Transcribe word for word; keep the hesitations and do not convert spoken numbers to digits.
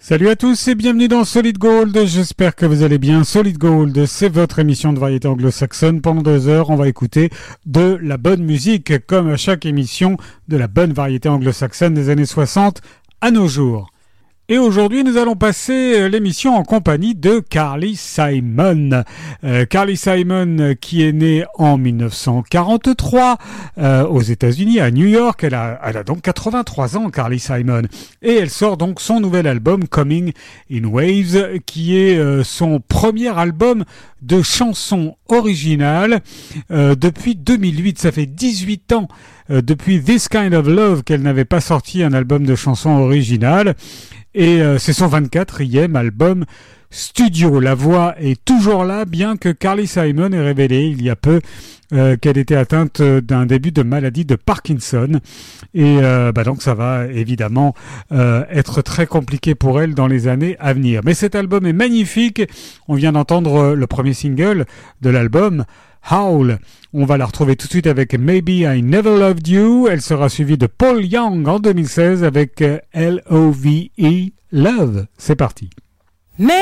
Salut à tous et bienvenue dans Solid Gold, j'espère que vous allez bien. Solid Gold, c'est votre émission de variété anglo-saxonne. Pendant deux heures, on va écouter de la bonne musique, comme à chaque émission, de la bonne variété anglo-saxonne des années soixante à nos jours. Et aujourd'hui, nous allons passer l'émission en compagnie de Carly Simon. Euh, Carly Simon, qui est née en dix-neuf cent quarante-trois euh, aux États-Unis, à New York. Elle a, elle a donc quatre-vingt-trois ans, Carly Simon. Et elle sort donc son nouvel album, Coming in Waves, qui est euh, son premier album de chansons originales euh, depuis deux mille huit. Ça fait dix-huit ans euh, depuis This Kind of Love qu'elle n'avait pas sorti un album de chansons originales. Et euh, c'est son vingt-quatrième album studio. La voix est toujours là, bien que Carly Simon ait révélé il y a peu euh, qu'elle était atteinte d'un début de maladie de Parkinson. Et euh, bah donc ça va évidemment euh, être très compliqué pour elle dans les années à venir. Mais cet album est magnifique. On vient d'entendre le premier single de l'album, Howl. On va la retrouver tout de suite avec Maybe I Never Loved You. Elle sera suivie de Paul Young en deux mille seize avec L O V E, Love. C'est parti. Maybe